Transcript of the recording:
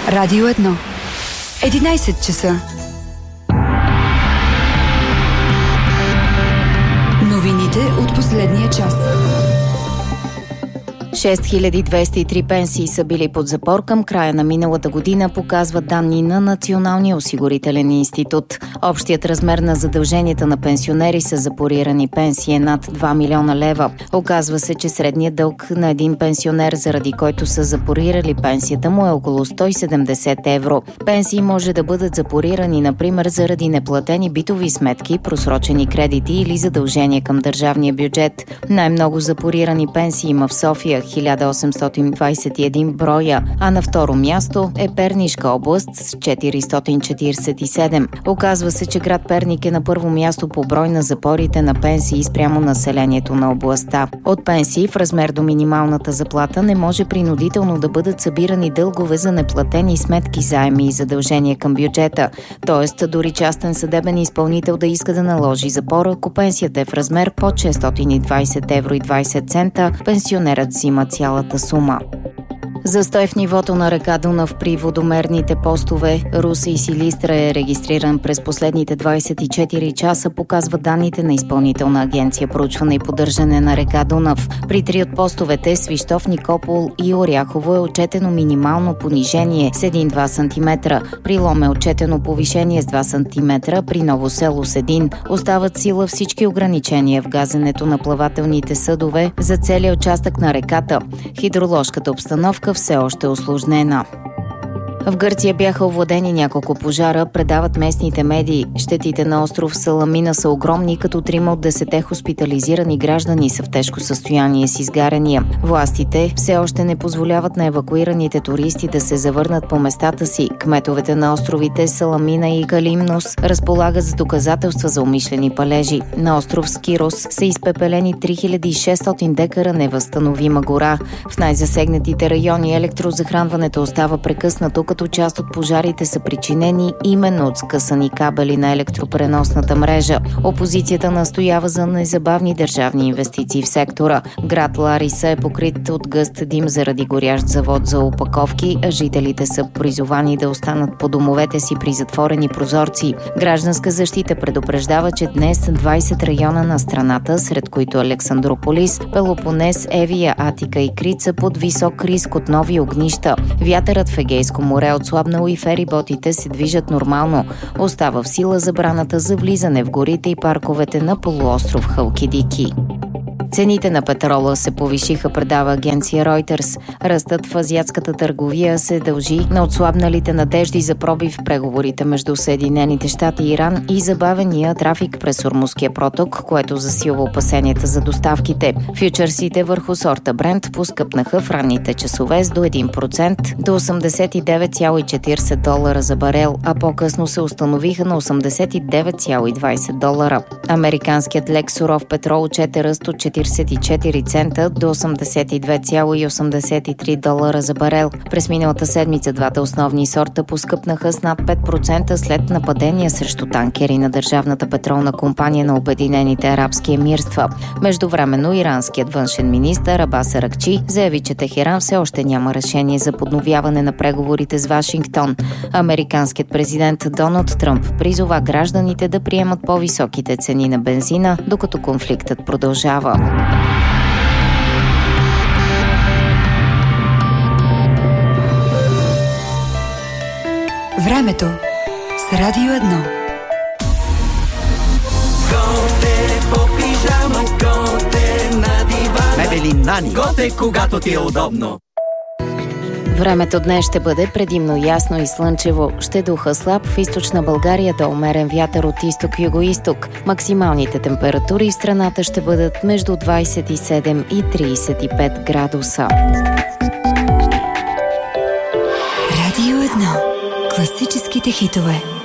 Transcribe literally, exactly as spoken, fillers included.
Радио едно. единайсет часа. Новините от последния час. шест хиляди двеста и три пенсии са били под запор към края на миналата година, показват данни на Националния осигурителен институт. Общият размер на задълженията на пенсионери с запорирани пенсии е над два милиона лева. Оказва се, че средният дълг на един пенсионер, заради който са запорирали пенсията му, е около сто и седемдесет евро. Пенсии може да бъдат запорирани, например, заради неплатени битови сметки, просрочени кредити или задължения към държавния бюджет. Най-много запорирани пенсии има в София – хиляда осемстотин двадесет и един броя, а на второ място е Пернишка област с четиристотин четиридесет и седем. Оказва се, че град Перник е на първо място по брой на запорите на пенсии спрямо населението на областта. От пенсии в размер до минималната заплата не може принудително да бъдат събирани дългове за неплатени сметки, заеми и задължения към бюджета. Тоест, дори частен съдебен изпълнител да иска да наложи запор, ако пенсията е в размер под шестстотин и двадесет евро и двадесет цента, пенсионерът взима цялата сума. Застой в нивото на река Дунав при водомерните постове Русе и Силистра е регистриран през последните двадесет и четири часа, показва данните на Изпълнителна агенция проучване и поддържане на река Дунав. При три от постовете Свищов, Никопол и Оряхово е отчетено минимално понижение с един-два сантиметра. При Лом е отчетено повишение с два сантиметра, при Ново село с един. Остават сила всички ограничения в газенето на плавателните съдове за целия участък на реката. Хидроложката обстановка все още усложнена. В Гърция бяха овладени няколко пожара, предават местните медии. Щетите на остров Саламина са огромни, като трима от десете хоспитализирани граждани са в тежко състояние с изгаряния. Властите все още не позволяват на евакуираните туристи да се завърнат по местата си. Кметовете на островите Саламина и Калимнос разполагат с доказателства за умишлени палежи. На остров Скирос са изпепелени три хиляди и шестстотин декара невъзстановима гора. В най-засегнатите райони електрозахранването остава прекъснато, като част от пожарите са причинени именно от скъсани кабели на електропреносната мрежа. Опозицията настоява за незабавни държавни инвестиции в сектора. Град Лариса е покрит от гъст дим заради горящ завод за опаковки, а жителите са призовани да останат по домовете си при затворени прозорци. Гражданска защита предупреждава, че днес двадесет района на страната, сред които Александрополис, Пелопонес, Евия, Атика и Крит, са под висок риск от нови огнища. Вятърът в Егейско море е отслабнало и фериботите се движат нормално. Остава в сила забраната за влизане в горите и парковете на полуостров Халкидики. Цените на петрола се повишиха, предава агенция Reuters. Ръстът в азиатската търговия се дължи на отслабналите надежди за пробив в преговорите между Съединените щати и Иран и забавения трафик през Ормузския проток, което засилва опасенията за доставките. Фючърсите върху сорта Брент поскъпнаха в ранните часове с до един процент до осемдесет и девет цяло и четиридесет долара за барел, а по-късно се установиха на осемдесет и девет цяло и двадесет долара. Американският лек суров петрол отчете ръст от четиридесет и четири цента до осемдесет и две цяло и осемдесет и три долара за барел. През миналата седмица двата основни сорта поскъпнаха с над пет процента след нападения срещу танкери на Държавната петролна компания на Обединените арабски емирства. Междувременно иранският външен министър Абас Аракчи заяви, че Техеран все още няма решение за подновяване на преговорите с Вашингтон. Американският президент Доналд Тръмп призова гражданите да приемат по-високите цени на бензина, докато конфликтът продължава. Времето с Радио едно. Готе по пижама, готе на дивана. Мебели Нани. Готе, когато ти е удобно. Времето днес ще бъде предимно ясно и слънчево. Ще духа слаб в източна България до умерен вятър от изток-юго-исток. Максималните температури в страната ще бъдат между двадесет и седем и тридесет и пет градуса. Радио едно. Класическите хитове.